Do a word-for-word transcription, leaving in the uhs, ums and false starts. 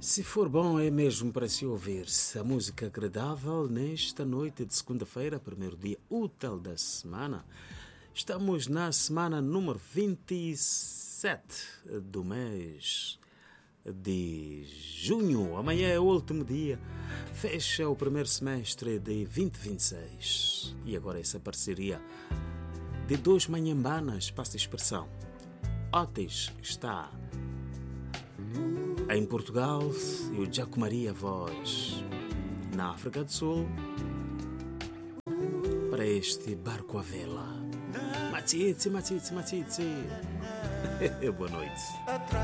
Se for bom, é mesmo para se ouvir-se. A música agradável nesta noite de segunda-feira, primeiro dia útil da semana. Estamos na semana número vinte e sete do mês de junho. Amanhã é o último dia. Fecha o primeiro semestre de vinte e vinte e seis. E agora essa parceria de dois manhambanas, passa a expressão. Otis está em Portugal e o Jaco Maria Voz na África do Sul para este barco à vela. Matite, matite, matite. Boa noite.